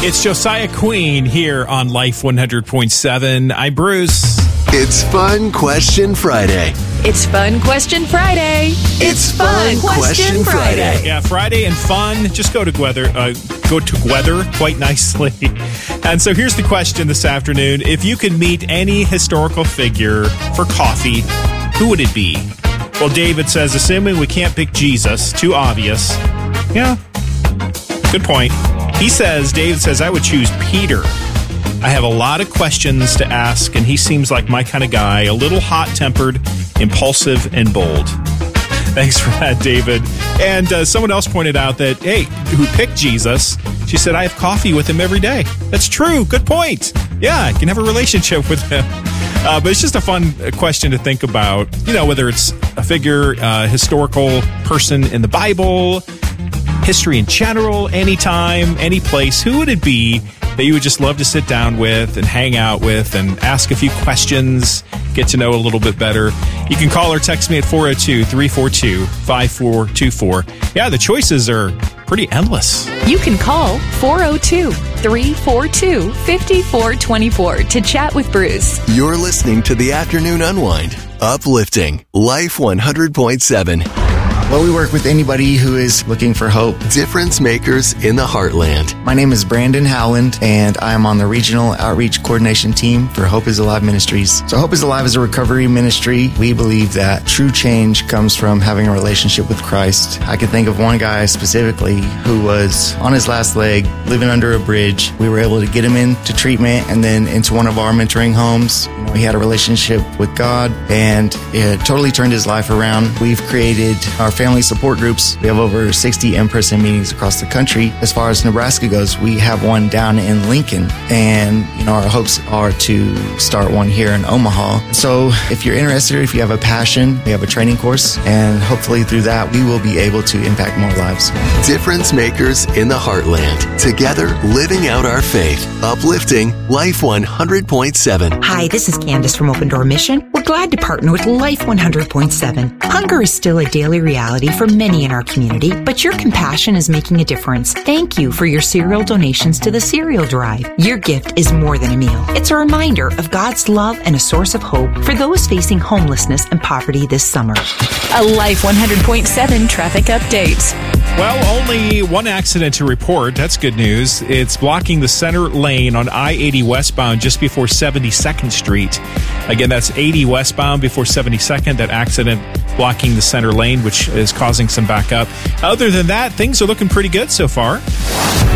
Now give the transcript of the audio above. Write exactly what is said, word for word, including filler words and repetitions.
It's Josiah Queen here on Life one hundred point seven. I'm Bruce. It's Fun Question Friday. It's Fun Question Friday. It's Fun Question Friday. Yeah, Friday and fun. Just go together. Uh, go together quite nicely. And so here's the question this afternoon. If you could meet any historical figure for coffee, who would it be? Well, David says, assuming we can't pick Jesus, too obvious. Yeah, good point. He says, David says, I would choose Peter. I have a lot of questions to ask, and he seems like my kind of guy, a little hot-tempered, impulsive, and bold. Thanks for that, David. And uh, someone else pointed out that, hey, who picked Jesus, she said, I have coffee with him every day. That's true. Good point. Yeah, I can have a relationship with him. Uh, but it's just a fun question to think about, you know, whether it's a figure, uh, historical person in the Bible, history in general, anytime, any place. Who would it be that you would just love to sit down with and hang out with and ask a few questions, get to know a little bit better? You can call or text me at four oh two, three four two, five four two four. Yeah, the choices are pretty endless. You can call four oh two, three four two, five four two four to chat with Bruce. You're listening to the Afternoon Unwind. Uplifting Life one hundred point seven. Well, we work with anybody who is looking for hope. Difference makers in the heartland. My name is Brandon Howland, and I am on the Regional Outreach Coordination Team for Hope is Alive Ministries. So Hope is Alive is a recovery ministry. We believe that true change comes from having a relationship with Christ. I can think of one guy specifically who was on his last leg, living under a bridge. We were able to get him into treatment and then into one of our mentoring homes. You know, he had a relationship with God, and it totally turned his life around. We've created our family support groups. We have over sixty in-person meetings across the country. As far as Nebraska goes, we have one down in Lincoln, and you know our hopes are to start one here in Omaha. So if you're interested, if you have a passion, we have a training course, and hopefully through that we will be able to impact more lives. Difference makers in the heartland. Together, living out our faith. Uplifting Life one hundred point seven. Hi, this is Candace from Open Door Mission. We're glad to partner with Life one hundred point seven. Hunger is still a daily reality for many in our community, but your compassion is making a difference. Thank you for your cereal donations to the Cereal Drive. Your gift is more than a meal. It's a reminder of God's love and a source of hope for those facing homelessness and poverty this summer. A Life one hundred point seven traffic update. Well, only one accident to report. That's good news. It's blocking the center lane on I eighty westbound just before seventy-second Street. Again, that's eighty westbound before seventy-second. That accident blocking the center lane, which is causing some backup. Other than that, things are looking pretty good so far.